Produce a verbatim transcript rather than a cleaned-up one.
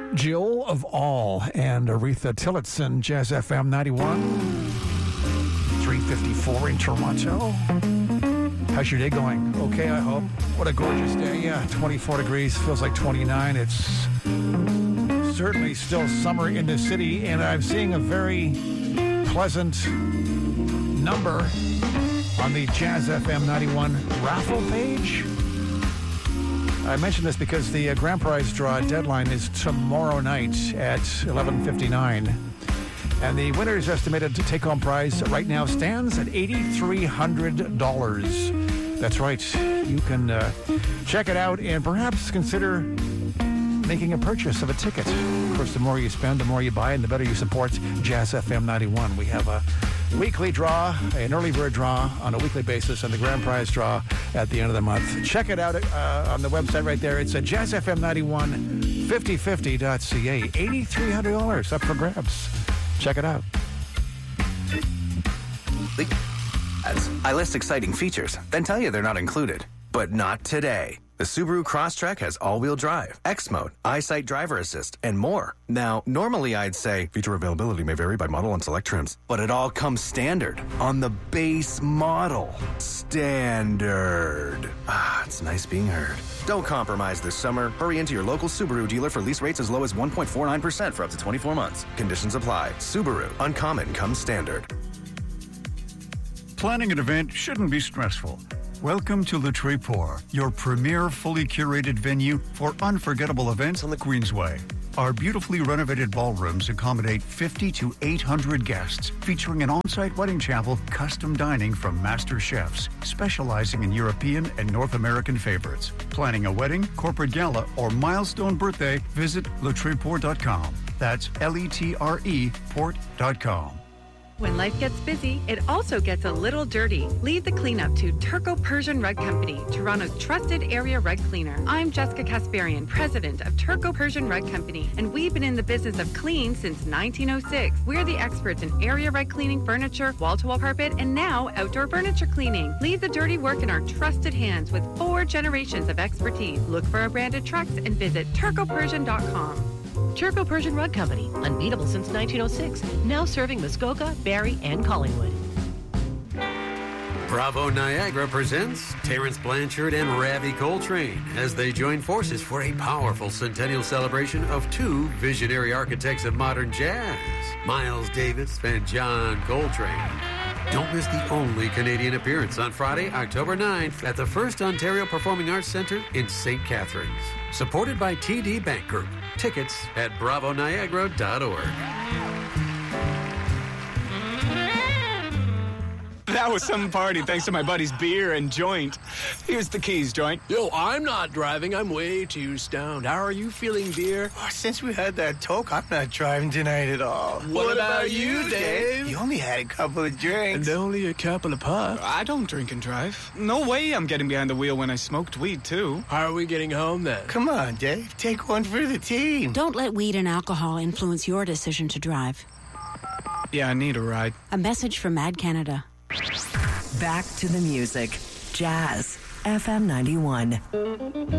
Joel of All and Aretha Tillotson, Jazz F M ninety-one, three fifty-four in Toronto. How's your day going? Okay, I hope. What a gorgeous day. Yeah, twenty-four degrees, feels like twenty-nine. It's certainly still summer in the city, and I'm seeing a very pleasant number on the Jazz F M ninety-one raffle page. I mention this because the uh, grand prize draw deadline is tomorrow night at eleven fifty-nine. And the winner's estimated take-home prize right now stands at eight thousand three hundred dollars. That's right. You can uh, check it out and perhaps consider making a purchase of a ticket. Of course, the more you spend, the more you buy, and the better you support Jazz F M ninety-one. We have a weekly draw, an early bird draw on a weekly basis, and the grand prize draw at the end of the month. Check it out uh, on the website right there. It's at jazz f m ninety-one fifty fifty dot c a. eight thousand three hundred dollars up for grabs. Check it out. I list exciting features, then tell you they're not included. But not today. The Subaru Crosstrek has all-wheel drive, X-Mode, EyeSight Driver Assist, and more. Now, normally I'd say feature availability may vary by model and select trims, but it all comes standard on the base model. Standard. Ah, it's nice being heard. Don't compromise this summer. Hurry into your local Subaru dealer for lease rates as low as one point four nine percent for up to twenty-four months. Conditions apply. Subaru. Uncommon comes standard. Planning an event shouldn't be stressful. Welcome to Le Tréport, your premier fully curated venue for unforgettable events on the Queensway. Our beautifully renovated ballrooms accommodate fifty to eight hundred guests, featuring an on-site wedding chapel, custom dining from master chefs, specializing in European and North American favorites. Planning a wedding, corporate gala, or milestone birthday, visit le tréport dot com. That's L E T R E port dot com. When life gets busy, it also gets a little dirty. Leave the cleanup to Turco Persian Rug Company, Toronto's trusted area rug cleaner. I'm Jessica Kasparian, president of Turco Persian Rug Company, and we've been in the business of clean since nineteen oh six. We're the experts in area rug cleaning, furniture, wall-to-wall carpet, and now outdoor furniture cleaning. Leave the dirty work in our trusted hands with four generations of expertise. Look for our branded trucks and visit turco persian dot com. Turco Persian Rug Company, unbeatable since nineteen oh six, now serving Muskoka, Barrie, and Collingwood. Bravo Niagara presents Terence Blanchard and Ravi Coltrane as they join forces for a powerful centennial celebration of two visionary architects of modern jazz, Miles Davis and John Coltrane. Don't miss the only Canadian appearance on Friday, October ninth at the First Ontario Performing Arts Centre in Saint Catharines. Supported by T D Bank Group. Tickets at bravo niagara dot org. That was some party thanks to my buddy's beer and joint. Here's the keys, joint. Yo, I'm not driving. I'm way too stoned. How are you feeling, beer? Oh, since we had that talk, I'm not driving tonight at all. What, what about, about you, Dave? You only had a couple of drinks. And only a couple of puffs. I don't drink and drive. No way I'm getting behind the wheel when I smoked weed, too. How are we getting home, then? Come on, Dave. Take one for the team. Don't let weed and alcohol influence your decision to drive. Yeah, I need a ride. A message from Mad Canada. Back to the music. Jazz F M ninety-one.